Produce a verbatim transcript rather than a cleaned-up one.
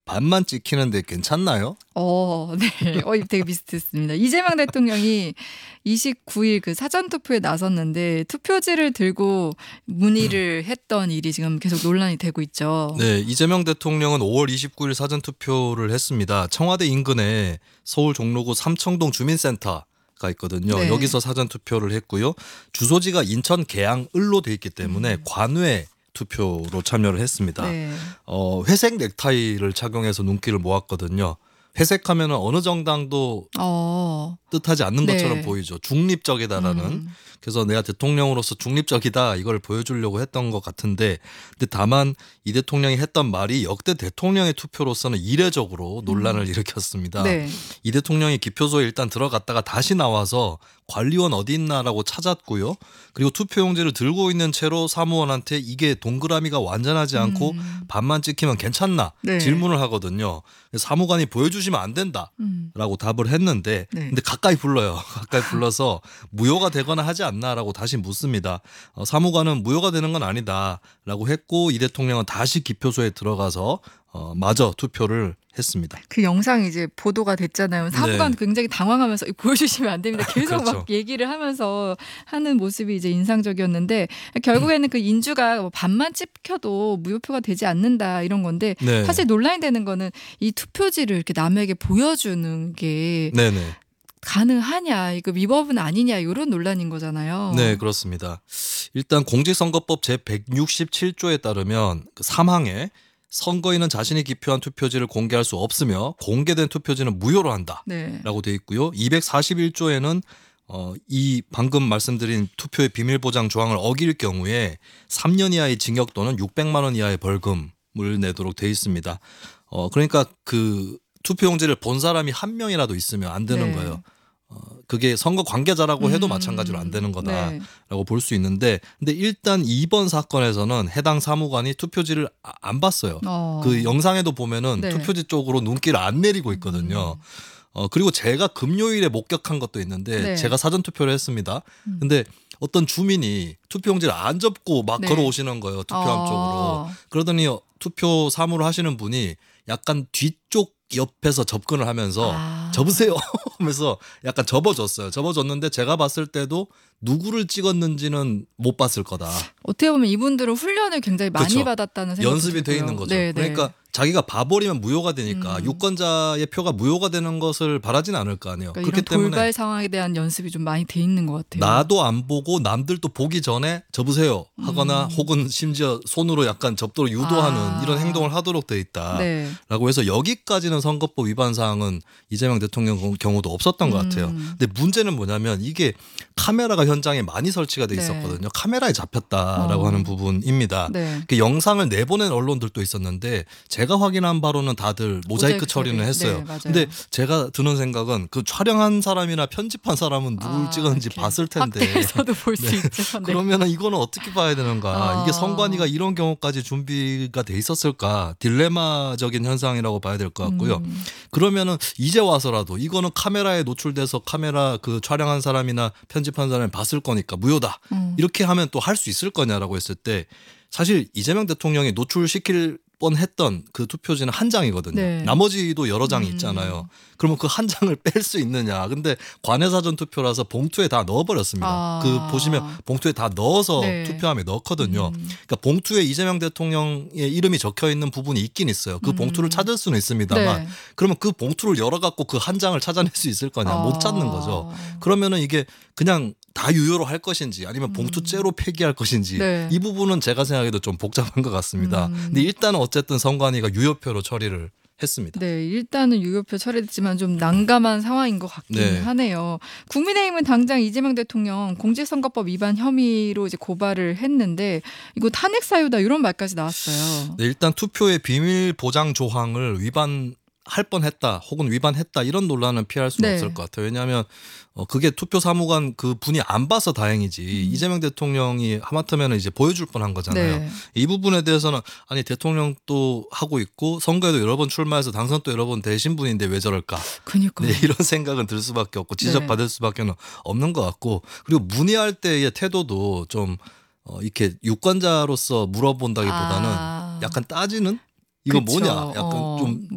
반만 찍히는데 괜찮나요? 어, 네. 어, 되게 비슷했습니다. 이재명 대통령이 이십구 일 그 사전투표에 나섰는데 투표지를 들고 문의를 했던 일이 지금 계속 논란이 되고 있죠. 네, 이재명 대통령은 오월 이십구 일 사전투표를 했습니다. 청와대 인근에 서울 종로구 삼청동 주민센터가 있거든요. 네. 여기서 사전투표를 했고요. 주소지가 인천 계양을로 돼 있기 때문에 음. 관외 투표로 참여를 했습니다. 네. 어, 회색 넥타이를 착용해서 눈길을 모았거든요. 회색하면 어느 정당도 어. 뜻하지 않는 네. 것처럼 보이죠. 중립적이다라는. 음. 그래서 내가 대통령으로서 중립적이다 이걸 보여주려고 했던 것 같은데, 근데 다만 이 대통령이 했던 말이 역대 대통령의 투표로서는 이례적으로 논란을 음. 일으켰습니다. 네. 이 대통령이 기표소에 일단 들어갔다가 다시 나와서 관리원 어디 있나라고 찾았고요. 그리고 투표용지를 들고 있는 채로 사무원한테 이게 동그라미가 완전하지 않고 음. 반만 찍히면 괜찮나 네. 질문을 하거든요. 사무관이 보여주시면 안 된다. 음. 라고 답을 했는데, 네. 근데 가까이 불러요. 가까이 불러서 무효가 되거나 하지 않나라고 다시 묻습니다. 어, 사무관은 무효가 되는 건 아니다라고 했고, 이 대통령은 다시 기표소에 들어가서 어, 마저 투표를 했습니다. 그 영상이 이제 보도가 됐잖아요. 사무관 네. 굉장히 당황하면서 이거 보여주시면 안 됩니다. 계속 그렇죠. 막 얘기를 하면서 하는 모습이 이제 인상적이었는데, 결국에는 그 인주가 뭐 반만 찍혀도 무효표가 되지 않는다 이런 건데, 네. 사실 논란이 되는 거는 이 투표지를 이렇게 남에게 보여주는 게 네네. 가능하냐, 이거 위법은 아니냐 이런 논란인 거잖아요. 네, 그렇습니다. 일단 공직선거법 제백육십칠 조에 따르면 그 삼 항에 선거인은 자신이 기표한 투표지를 공개할 수 없으며 공개된 투표지는 무효로 한다라고 네. 돼 있고요. 이백사십일 조에는 어, 이 방금 말씀드린 투표의 비밀 보장 조항을 어길 경우에 삼 년 이하의 징역 또는 육백만 원 이하의 벌금을 내도록 돼 있습니다. 어, 그러니까 그 투표용지를 본 사람이 한 명이라도 있으면 안 되는 네. 거예요. 어, 그게 선거 관계자라고 해도 음. 마찬가지로 안 되는 거다. 네. 라고 볼 수 있는데, 근데 일단 이번 사건에서는 해당 사무관이 투표지를 아- 안 봤어요. 어. 그 영상에도 보면은 네. 투표지 쪽으로 눈길을 안 내리고 있거든요. 음. 어, 그리고 제가 금요일에 목격한 것도 있는데, 네. 제가 사전투표를 했습니다. 음. 근데 어떤 주민이 투표용지를 안 접고 막 네. 걸어오시는 거예요. 투표함 어. 쪽으로. 그러더니 투표 사무를 하시는 분이 약간 뒤쪽 옆에서 접근을 하면서 아. 접으세요 하면서 약간 접어줬어요. 접어줬는데 제가 봤을 때도 누구를 찍었는지는 못 봤을 거다. 어떻게 보면 이분들은 훈련을 굉장히 많이 그쵸. 받았다는 생각이 연습이 돼 있는 거죠. 네, 그러니까 네. 자기가 봐버리면 무효가 되니까 음. 유권자의 표가 무효가 되는 것을 바라진 않을 거 아니에요. 그러니까 그렇기 이런 때문에 돌발 상황에 대한 연습이 좀 많이 돼 있는 것 같아요. 나도 안 보고 남들도 보기 전에 접으세요 하거나 음. 혹은 심지어 손으로 약간 접도록 유도하는 아. 이런 행동을 하도록 돼 있다라고 네. 해서 여기까지는 선거법 위반 사항은 이재명 대통령 경우도 없었던 것 같아요. 음. 근데 문제는 뭐냐면 이게 카메라가 현장에 많이 설치가 돼 네. 있었거든요. 카메라에 잡혔다라고 어. 하는 부분입니다. 네. 그 영상을 내보낸 언론들도 있었는데 제가 확인한 바로는 다들 모자이크, 모자이크 처리는 처리. 했어요. 네, 맞아요. 근데 제가 드는 생각은 그 촬영한 사람이나 편집한 사람은 누굴 아, 찍었는지 이렇게 봤을 텐데 확대해서도 볼 수 네. 있죠. 네. 그러면은 이거는 어떻게 봐야 되는가? 어. 이게 선관위가 이런 경우까지 준비가 돼 있었을까? 딜레마적인 현상이라고 봐야 될 것 같고요. 음. 그러면은 이제 와서라도 이거는 카메라에 노출돼서 카메라 그 촬영한 사람이나 편집한 사람이 봤을 거니까 무효다. 음. 이렇게 하면 또 할 수 있을 거냐라고 했을 때 사실 이재명 대통령이 노출시킬 뻔했던 그 투표지는 한 장이거든요. 네. 나머지도 여러 장이 음. 있잖아요. 그러면 그 한 장을 뺄 수 있느냐. 근데 관외사전 투표라서 봉투에 다 넣어버렸습니다. 아. 그 보시면 봉투에 다 넣어서 네. 투표함에 넣거든요. 음. 그러니까 봉투에 이재명 대통령의 이름이 적혀 있는 부분이 있긴 있어요. 그 음. 봉투를 찾을 수는 있습니다만 네. 그러면 그 봉투를 열어갖고 그 한 장을 찾아낼 수 있을 거냐. 아. 못 찾는 거죠. 그러면은 이게 그냥 다 유효로 할 것인지 아니면 봉투째로 폐기할 것인지 네. 이 부분은 제가 생각해도 좀 복잡한 것 같습니다. 음. 근데 일단은 어쨌든 선관위가 유효표로 처리를 했습니다. 네, 일단은 유효표 처리됐지만 좀 난감한 상황인 것 같긴 네. 하네요. 국민의힘은 당장 이재명 대통령 공직선거법 위반 혐의로 이제 고발을 했는데 이거 탄핵 사유다 이런 말까지 나왔어요. 네, 일단 투표의 비밀 보장 조항을 위반 할 뻔했다 혹은 위반했다 이런 논란은 피할 수는 네. 없을 것 같아요. 왜냐하면 어, 그게 투표 사무관 그 분이 안 봐서 다행이지 음. 이재명 대통령이 하마터면 이제 보여줄 뻔한 거잖아요. 네. 이 부분에 대해서는 아니 대통령도 하고 있고 선거에도 여러 번 출마해서 당선도 여러 번 되신 분인데 왜 저럴까? 그니까. 네, 이런 생각은 들 수밖에 없고 지적받을 수밖에 없는 것 같고 그리고 문의할 때의 태도도 좀 어, 이렇게 유권자로서 물어본다기보다는 아. 약간 따지는 이거 그쵸. 뭐냐 약간 어. 좀